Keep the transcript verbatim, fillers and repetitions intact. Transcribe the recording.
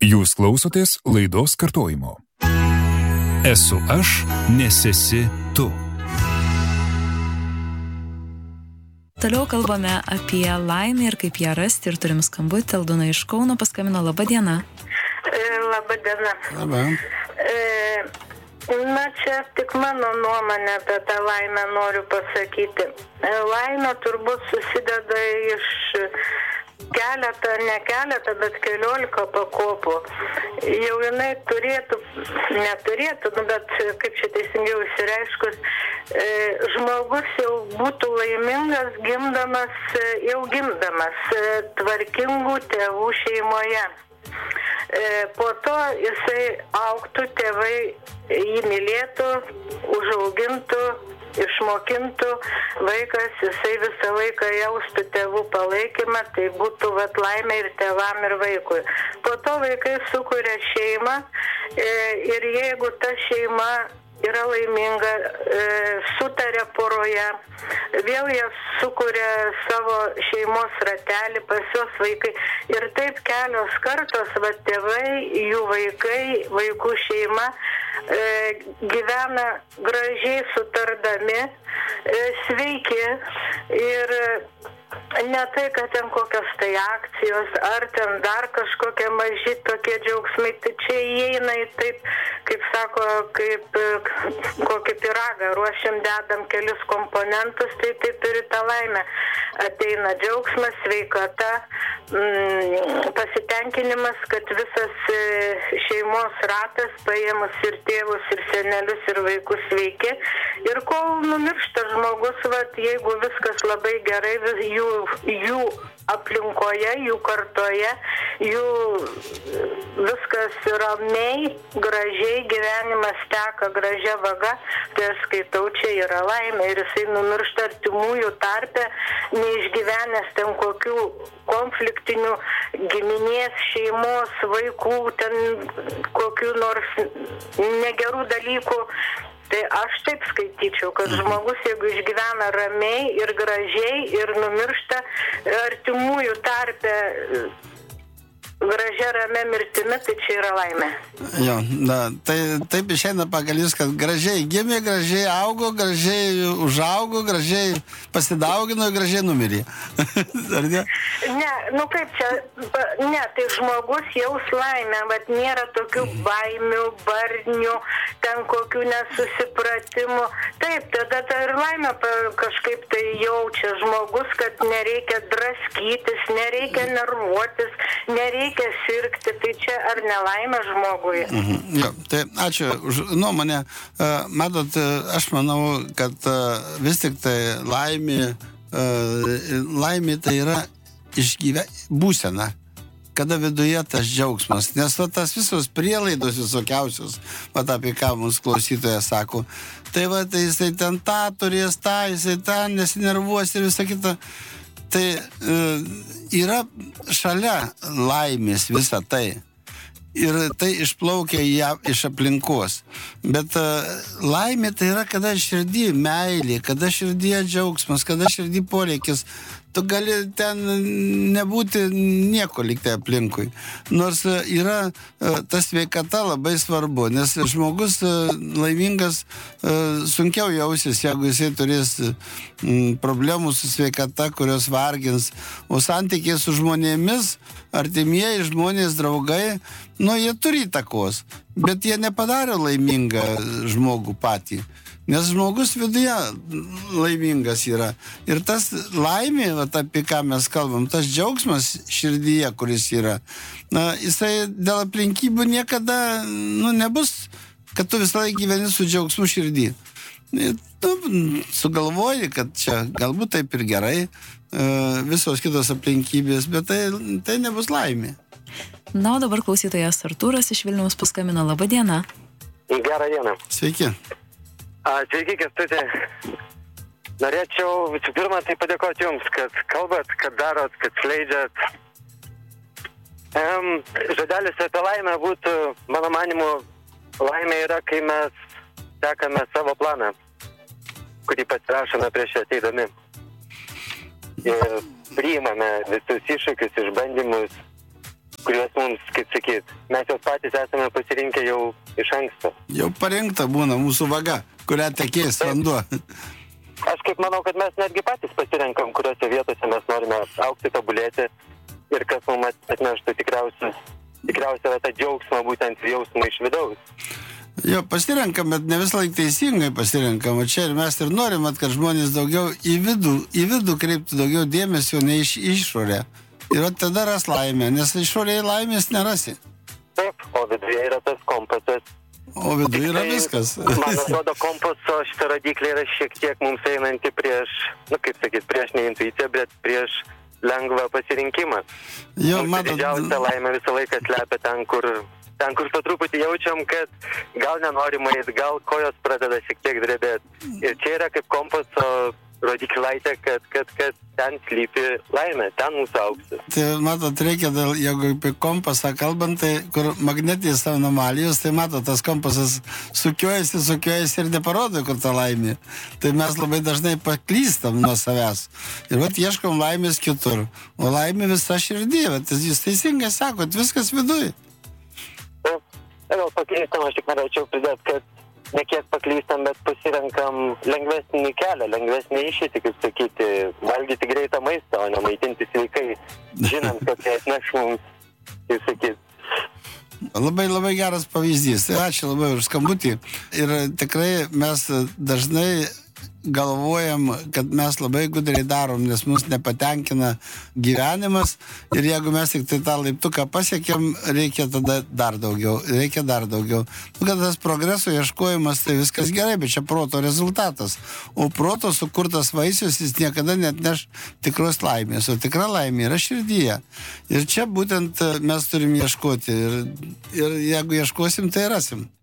Jūs klausotės laidos kartojimo. Esu aš, nes esi tu. Toliau kalbame apie laimę ir kaip ją rasti ir turim skambutį. Aldona iš Kauno paskambino. Labą dieną. Labą dieną. Labą. Na, čia tik mano nuomonė apie tą laimę noriu pasakyti. Laimė turbūt susideda iš keletą, ne keletą, bet keliolika pakopų. Jau jinai turėtų, neturėtų, bet kaip čia teisingiau išsireiškus, žmogus jau būtų laimingas gimdamas, jau gimdamas tvarkingų tėvų šeimoje. Po to jisai augtų, tėvai jį mylėtų, užaugintų, išmokintų, vaikas jisai visą laiką jaustų tėvų palaikymą, tai būtų vat laimė ir tėvam ir vaikui. Po to vaikai sukuria šeimą ir jeigu ta šeima yra laiminga, sutarė poroje, vėl jie sukuria savo šeimos ratelį, pas jos vaikai. Ir taip kelios kartos, va tėvai, jų vaikai, vaikų šeima gyvena gražiai sutardami, sveiki ir ne tai, kad ten kokios tai akcijos, ar ten dar kažkokie maži tokie džiaugsmai, tai čia įeina į taip, kaip sako, kaip kokį pyragą ruošiam, dedam kelis komponentus, tai taip ir į tą laimę ateina džiaugsmas, sveikata, mm, pasitenkinimas, kad visas šeimos ratas paėmus ir tėvus, ir senelius, ir vaikus sveiki. Ir kol numiršta žmogus, vat, jeigu viskas labai gerai, jų, jų aplinkoje, jų kartoje, jų viskas ramiai, gražiai, gyvenimas teka gražia vaga, tai aš skaitau, čia yra laimė ir jisai numiršta artimųjų tarpe, neišgyvenęs ten kokių konfliktinių giminės, šeimos, vaikų, ten kokių nors negerų dalykų. Tai aš taip skaityčiau, kad žmogus, jeigu išgyvena ramiai ir gražiai ir numiršta artimųjų tarpe gražia ramia mirtimi, tai čia yra laimė. Jo, na, tai taip išeina pagal jūs, kad gražiai gimė, gražiai augo, gražiai užaugo, gražiai pasidaugino ir gražiai numirė. Ar ne? Ne, nu kaip čia, ne, tai žmogus jaus laimę, bet nėra tokių baimių, barnių, ten kokių nesusipratimų. Taip, tada ta ir laimė kažkaip tai jaučia žmogus, kad nereikia draskytis, nereikia nervuotis, nereikia sirgti, tai čia ar nelaimė žmogui? Mhm. Jo, tai ačiū už nuomonę. Matot, aš manau, kad vis tik tai laimė, laimė tai yra išgyve... būsena, kada viduje tas džiaugsmas. Nes va, tas visos prielaidos visokiausios, va, apie ką mums klausytojas sako, tai va, tai jisai ten tą turės, tą, jisai ten nesinervuos ir visą kitą. Tai e, yra šalia laimės visa tai. Ir tai išplaukia ją iš aplinkos. Bet e, laimė tai yra, kada širdį meilė, kada širdį džiaugsmas, kada širdį poreikis. Tu gali ten nebūti nieko likti aplinkui. Nors yra ta sveikata labai svarbu, nes žmogus laimingas sunkiau jausis, jeigu jisai turės problemų su sveikata, kurios vargins. O santykiai su žmonėmis, artimieji žmonės, draugai, nu, jie turi įtakos, bet jie nepadaro laimingą žmogų patį. Nes žmogus viduje laimingas yra. Ir tas laimė, vat, apie ką mes kalbam, tas džiaugsmas širdyje, kuris yra, na, jisai dėl aplinkybių niekada, nu, nebus, kad tu visą laiką gyveni su džiaugsmu širdį. Tu sugalvoji, kad čia galbūt taip ir gerai, visos kitos aplinkybės, bet tai, tai nebus laimė. Na, o dabar klausytojas Artūras iš Vilniaus paskambino. Labą dieną. Gerą dieną. Sveiki. A, sveiki, Kęstuti. Norėčiau visų pirma tai padėkoti Jums, kad kalbat, kad darot, kad skleidžiat. Um, žodelis apie laimę būtų, mano manimu, laimė yra, kai mes sekame savo planą, kurį pasirašome prieš ateidami. Ir priimame visus iššūkius, išbandymus, kuriuos mums mums, kaip sakyt, mes jos patys esame pasirinkę jau iš anksto. Jau parinkta būna mūsų vaga, kurią tekės vanduo. Aš kaip manau, kad mes netgi patys pasirenkam, kuriuose vietose mes norime augti, tobulėti ir kas mums atneštų tikriausiai, tikriausiai tą džiaugsmą, būtent jausmą iš vidaus. Jo, pasirenkam, bet ne vis laik teisingai pasirenkam. O čia ir mes ir norim, kad žmonės daugiau į vidų, į vidų kreiptų daugiau dėmesio, ne iš išorę. Ir tada ras laimę, nes išorėje laimės nerasi. Taip, o viduje yra tas kompasas. O viduje yra viskas. Man atrodo, kompaso šitą rodiklį yra šiek tiek mums einanti prieš, nu kaip sakyt, prieš ne intuiciją, bet prieš lengvą pasirinkimą. Jo, Mūsų matot... didžiausia laimė visą laiką slepia ten, kur... Ten, kur patruputį jaučiam, kad gal nenorima eit, gal kojos pradeda šiek tiek drebėti. Ir čia yra kaip kompaso rodiklaitė, kad, kad, kad ten slypi laimė, ten mūsų auksas. Tai, matot, reikia, jeigu apie kompasą kalbant, tai kur magnetinės anomalijos, tai matot, tas kompasas sukiojasi, sukiojasi ir neparodo, kur ta laimė. Tai mes labai dažnai paklystam nuo savęs. Ir vat ieškom laimės kitur. O laimė visa širdie, bet jūs teisingai sakot, viskas viduj. Gal paklystam, aš tik norėčiau pridėti, kad ne kiek paklystam, bet pasirenkam lengvesnį kelią, lengvesnį išeitį, kaip sakyti, valgyti greitą maistą, o ne maitinti sveikai, žinant, kad tai atneš mums, kaip sakyti. Labai, labai geras pavyzdys. Ačiū labai už skambutį. Ir tikrai mes dažnai galvojam, kad mes labai gudriai darom, nes mus nepatenkina gyvenimas ir jeigu mes tik tai tą laiptuką pasiekėm, reikia tada dar daugiau, reikia dar daugiau. Nu, kad tas progreso ieškojimas, tai viskas gerai, bet čia proto rezultatas. O proto sukurtas vaisius, jis niekada neatneš tikros laimės, o tikra laimė yra širdyje. Ir čia būtent mes turim ieškoti ir, ir jeigu ieškosim, tai rasim.